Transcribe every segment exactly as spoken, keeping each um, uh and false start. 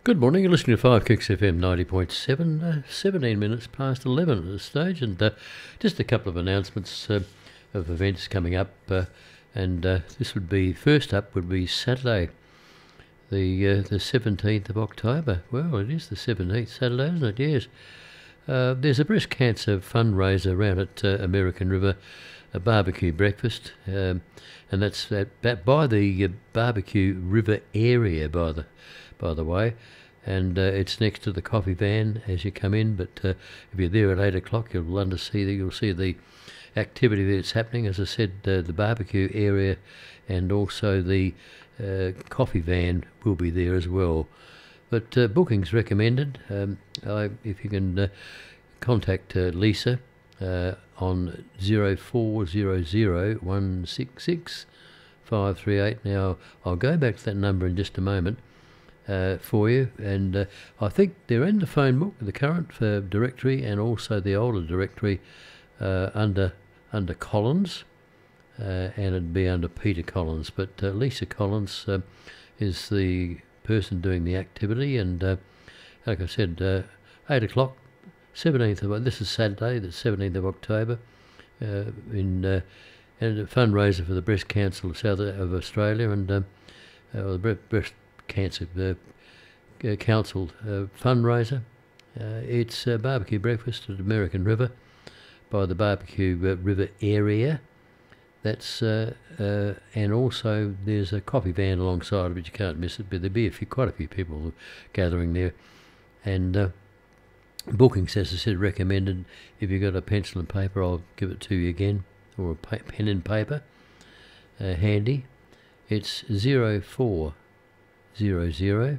Good morning, you're listening to five Kicks F M ninety point seven, uh, seventeen minutes past eleven at this stage, and uh, just a couple of announcements uh, of events coming up, uh, and uh, this would be, first up would be Saturday, the uh, the seventeenth of October. Well, it is the seventeenth Saturday, isn't it? Yes. Uh, there's a breast cancer fundraiser around at uh, American River, a barbecue breakfast, um, and that's at, that by the uh, barbecue river area, by the by the way, and uh, it's next to the coffee van as you come in. But uh, if you're there at eight o'clock, you'll under see the, you'll see the activity that's happening. As I said, uh, the barbecue area and also the uh, coffee van will be there as well. But uh, bookings recommended. Um, I, if you can uh, contact uh, Lisa uh, on zero four zero zero one six six five three eight. Now, I'll go back to that number in just a moment uh, for you. And uh, I think they're in the phone book, the current uh, directory and also the older directory uh, under under Collins, uh, and it'd be under Peter Collins. But uh, Lisa Collins uh, is the person doing the activity, and uh, like I said, uh, eight o'clock, seventeenth of this is Saturday, the seventeenth of October, uh, in uh, and a fundraiser for the Breast Council of South of Australia, and um, uh, the Bre- Breast Cancer uh, uh, Council uh, fundraiser. Uh, it's a barbecue breakfast at American River by the barbecue uh, river area. That's uh, uh, and also there's a coffee van alongside of it. You can't miss it. But there'll be a few, quite a few people gathering there, and uh, bookings, as I said, recommended. If you've got a pencil and paper, I'll give it to you again, or a pa- pen and paper uh, handy. It's zero four zero zero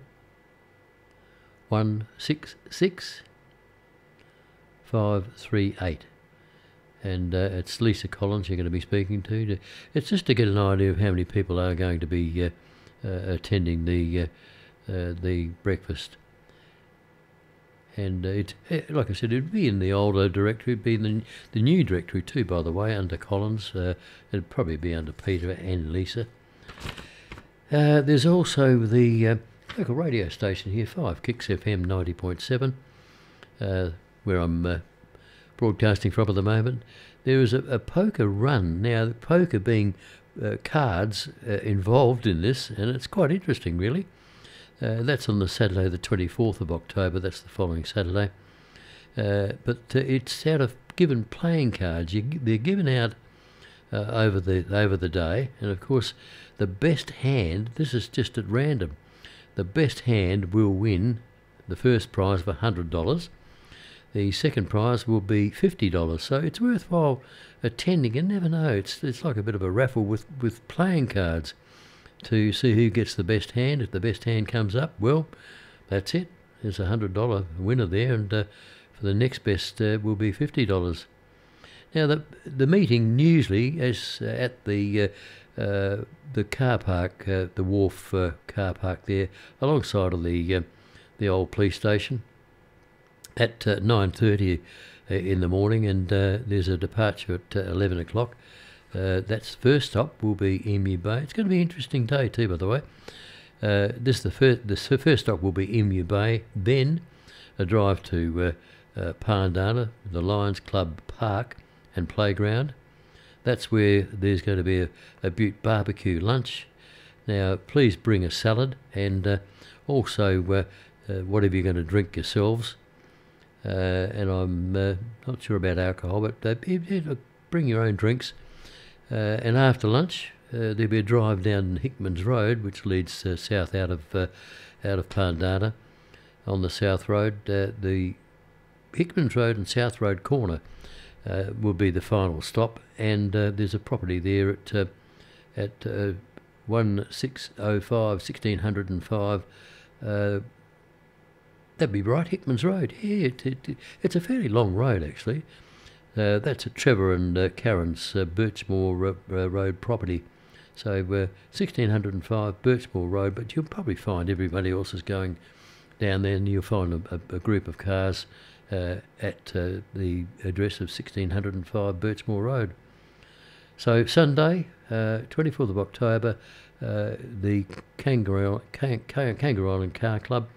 one six six five three eight. And uh, it's Lisa Collins you're going to be speaking to. to. It's just to get an idea of how many people are going to be uh, uh, attending the uh, uh, the breakfast. And uh, it, uh, like I said, it'd be in the older directory, it'd be in the, the new directory too, by the way, under Collins. Uh, it'd probably be under Peter and Lisa. Uh, there's also the uh, local radio station here, five Kicks F M ninety point seven, uh, where I'm Uh, broadcasting from at the moment. There is a, a poker run. Now, the poker being uh, cards uh, involved in this, and it's quite interesting, really. Uh, that's on the Saturday, the twenty-fourth of October. That's the following Saturday. Uh, but uh, it's out of given playing cards. You, they're given out uh, over the over the day, and of course, the best hand. This is just at random. The best hand will win the first prize of a hundred dollars. The second prize will be fifty dollars, so it's worthwhile attending. You never know, it's it's like a bit of a raffle with, with playing cards to see who gets the best hand. If the best hand comes up, well, that's it. There's a one hundred dollars winner there, and uh, for the next best uh, will be fifty dollars. Now, the the meeting usually is uh, at the uh, uh, the car park, uh, the wharf uh, car park there, alongside of the uh, the old police station, at uh, nine thirty uh, in the morning, and uh, there's a departure at uh, eleven o'clock. Uh, that's first stop will be Emu Bay. It's going to be an interesting day too, by the way. Uh, this the first the first stop will be Emu Bay, then a drive to uh, uh, Parndana, the Lions Club Park and Playground. That's where there's going to be a, a Butte barbecue lunch. Now, please bring a salad, and uh, also uh, uh, whatever you're going to drink yourselves. Uh, and I'm uh, not sure about alcohol, but uh, bring your own drinks. Uh, and after lunch, uh, there'll be a drive down Hickman's Road, which leads uh, south out of uh, out of Parndana. On the South Road, uh, the Hickman's Road and South Road corner uh, will be the final stop. And uh, there's a property there at uh, at uh, one six oh five, sixteen oh five. Uh, That'd be right, Hickman's Road. Yeah, it, it, it's a fairly long road, actually. Uh, that's at Trevor and uh, Karen's uh, Birchmore uh, uh, Road property. So uh, sixteen oh five Birchmore Road, but you'll probably find everybody else is going down there, and you'll find a, a, a group of cars uh, at uh, the address of sixteen oh five Birchmore Road. So Sunday, uh, twenty-fourth of October, uh, the Kangaroo, Kang, Kang, Kangaroo Island Car Club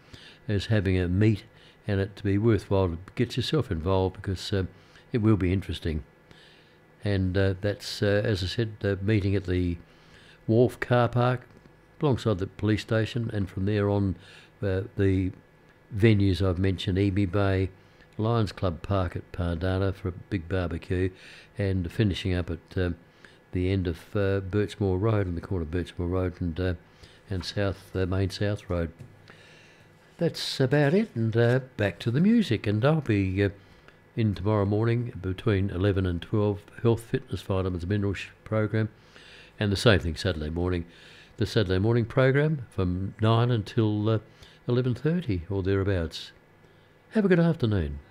as having a meet, and it to be worthwhile to get yourself involved, because um, it will be interesting. And uh, that's, uh, as I said, the meeting at the Wharf car park alongside the police station, and from there on uh, the venues I've mentioned, Eby Bay, Lions Club Park at Pardana for a big barbecue, and finishing up at um, the end of uh, Birchmore Road, on the corner of Birchmore Road and uh, and South uh, Main South Road. That's about it, and uh, back to the music. And I'll be uh, in tomorrow morning between eleven and twelve, health, fitness, vitamins, minerals program, and the same thing Saturday morning. The Saturday morning program from nine until uh, eleven thirty or thereabouts. Have a good afternoon.